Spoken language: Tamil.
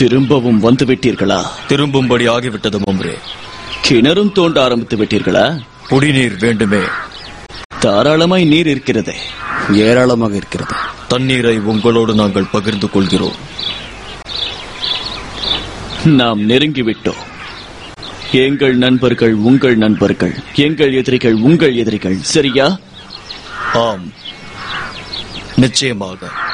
திரும்பவும் வந்து விட்டீர்களா? திரும்பும்படி ஆகிவிட்டது மம்ரே. கிணறும் தோண்ட ஆரம்பித்து விட்டீர்களா? குடிநீர் வேண்டுமே. தாராளமாய் நீர் இருக்கிறது, ஏராளமாக இருக்கிறது. தண்ணீரை உங்களோடு நாங்கள் பகிர்ந்து கொள்கிறோம். நாம் நெருங்கிவிட்டோம். எங்கள் நண்பர்கள் உங்கள் நண்பர்கள், எங்கள் எதிரிகள் உங்கள் எதிரிகள், சரியா? ஆம், நிச்சயமாக.